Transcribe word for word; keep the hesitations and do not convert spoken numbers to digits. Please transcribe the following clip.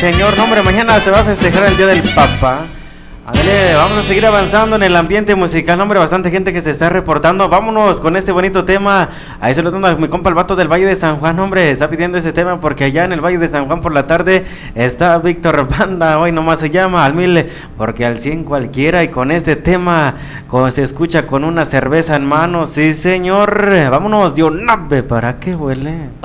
señor. No, hombre, mañana se va a festejar el Día del Papá. Ándale, vamos a seguir avanzando en el ambiente musical, hombre, bastante gente que se está reportando. Vámonos con este bonito tema. Ahí se lo dando a mi compa el vato del Valle de San Juan, hombre, está pidiendo ese tema porque allá en el Valle de San Juan por la tarde está Víctor Banda, hoy nomás se llama al mil, porque al cien cualquiera, y con este tema con, se escucha con una cerveza en mano, sí señor. Vámonos, Dionave, para que huele.